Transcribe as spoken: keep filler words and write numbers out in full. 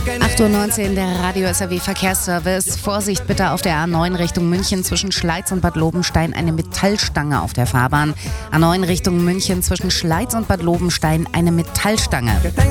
acht Uhr neunzehn, der Radio S R W Verkehrsservice. Vorsicht bitte auf der A neun Richtung München zwischen Schleiz und Bad Lobenstein eine Metallstange auf der Fahrbahn. A neun Richtung München zwischen Schleiz und Bad Lobenstein eine Metallstange.